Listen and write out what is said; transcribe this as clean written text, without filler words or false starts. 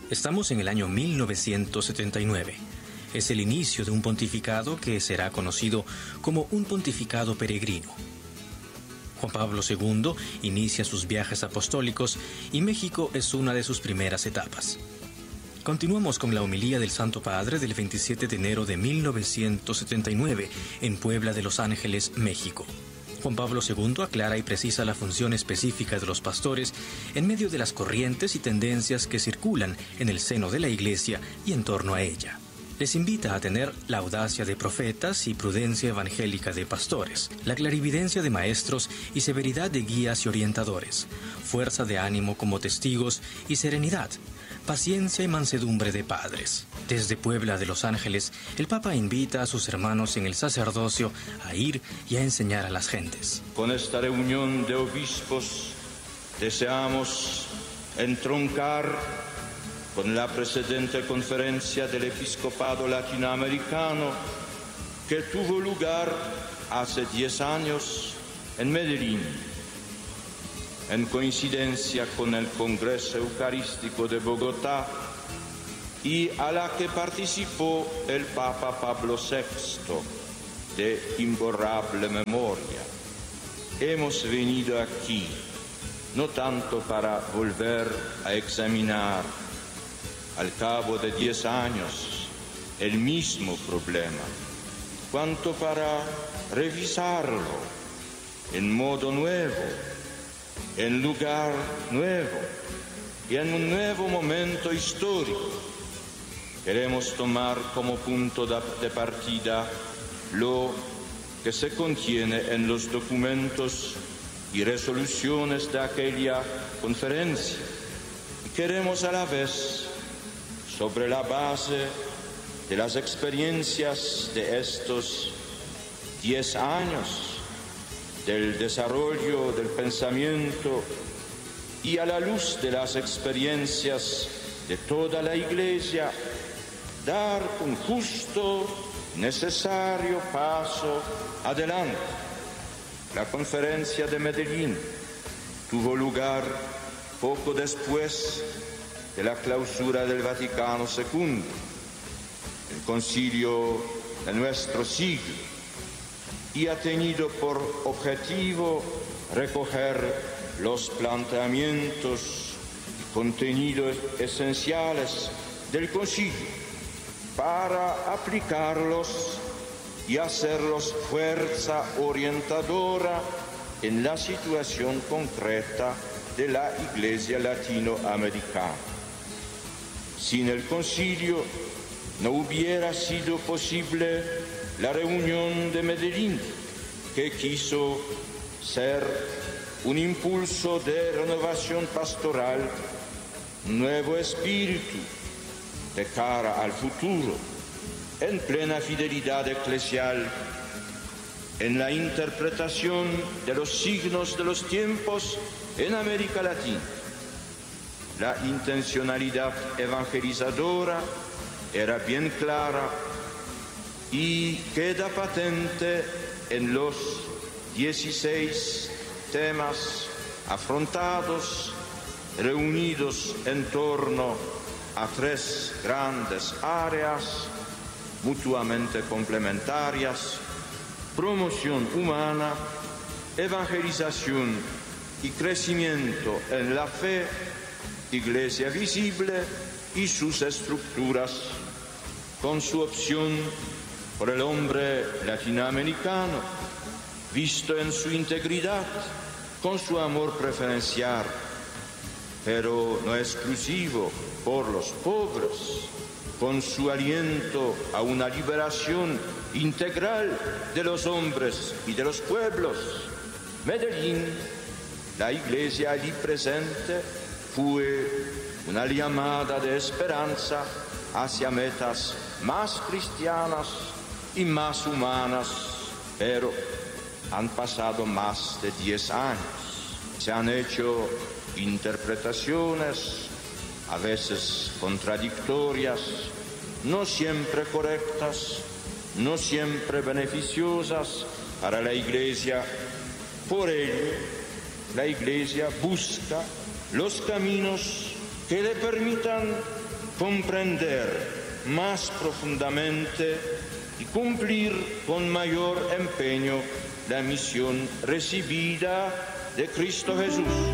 Estamos en el año 1979. Es el inicio de un pontificado que será conocido como un pontificado peregrino. Juan Pablo II inicia sus viajes apostólicos y México es una de sus primeras etapas. Continuamos con la homilía del Santo Padre del 27 de enero de 1979 en Puebla de Los Ángeles, México. Juan Pablo II aclara y precisa la función específica de los pastores en medio de las corrientes y tendencias que circulan en el seno de la Iglesia y en torno a ella. Les invita a tener la audacia de profetas y prudencia evangélica de pastores, la clarividencia de maestros y severidad de guías y orientadores, fuerza de ánimo como testigos y serenidad, paciencia y mansedumbre de padres. Desde Puebla de Los Ángeles, el Papa invita a sus hermanos en el sacerdocio a ir y a enseñar a las gentes. Con esta reunión de obispos deseamos entroncar con la precedente conferencia del episcopado latinoamericano que tuvo lugar hace 10 años en Medellín, en coincidencia con el Congreso Eucarístico de Bogotá y a la que participó el Papa Pablo VI, de imborrable memoria. Hemos venido aquí no tanto para volver a examinar al cabo de 10 años el mismo problema, cuanto para revisarlo en modo nuevo, en lugar nuevo y en un nuevo momento histórico. Queremos tomar como punto de partida lo que se contiene en los documentos y resoluciones de aquella conferencia. Queremos a la vez, sobre la base de las experiencias de estos 10 años, del desarrollo del pensamiento y a la luz de las experiencias de toda la Iglesia, dar un justo, necesario paso adelante. La conferencia de Medellín tuvo lugar poco después de la clausura del Vaticano II, el concilio de nuestro siglo, y ha tenido por objetivo recoger los planteamientos y contenidos esenciales del concilio para aplicarlos y hacerlos fuerza orientadora en la situación concreta de la Iglesia latinoamericana. Sin el concilio no hubiera sido posible la reunión de Medellín, que quiso ser un impulso de renovación pastoral, un nuevo espíritu de cara al futuro, en plena fidelidad eclesial, en la interpretación de los signos de los tiempos en América Latina. La intencionalidad evangelizadora era bien clara y queda patente en los 16 temas afrontados, reunidos en torno a 3 grandes áreas mutuamente complementarias: promoción humana, evangelización y crecimiento en la fe, Iglesia visible y sus estructuras, con su opción por el hombre latinoamericano, visto en su integridad, con su amor preferencial, pero no exclusivo, por los pobres, con su aliento a una liberación integral de los hombres y de los pueblos. Medellín, la Iglesia allí presente, fue una llamada de esperanza hacia metas más cristianas y más humanas, pero han pasado más de 10 años. Se han hecho interpretaciones, a veces contradictorias, no siempre correctas, no siempre beneficiosas para la Iglesia. Por ello, la Iglesia busca los caminos que le permitan comprender más profundamente y cumplir con mayor empeño la misión recibida de Cristo Jesús.